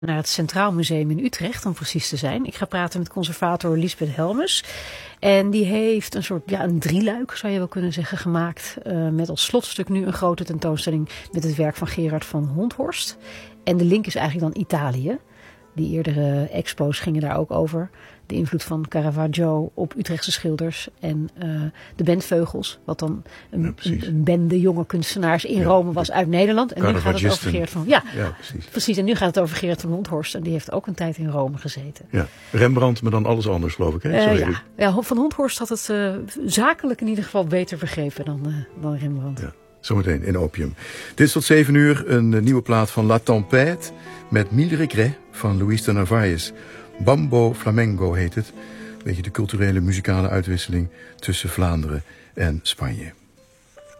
naar het Centraal Museum in Utrecht, om precies te zijn. Ik ga praten met conservator Liesbeth Helmes. En die heeft een soort, een drieluik, zou je wel kunnen zeggen, gemaakt. Met als slotstuk nu een grote tentoonstelling met het werk van Gerard van Honthorst. En de link is eigenlijk dan Italië. Die eerdere expo's gingen daar ook over. De invloed van Caravaggio op Utrechtse schilders. En de Bentveugels, wat dan een bende jonge kunstenaars in Rome was uit Nederland. En nu gaat het over Gerard van... Ja, precies. En nu gaat het over Gerard van Honthorst. En die heeft ook een tijd in Rome gezeten. Ja. Rembrandt, maar dan alles anders, geloof ik. Hè? Van Honthorst had het zakelijk in ieder geval beter begrepen dan Rembrandt. Ja. Zometeen in Opium. Dit is tot 7 uur een nieuwe plaat van La Tempête met Mille Regrets van Luis de Narvaez. Bambo Flamengo heet het. Een beetje de culturele muzikale uitwisseling tussen Vlaanderen en Spanje.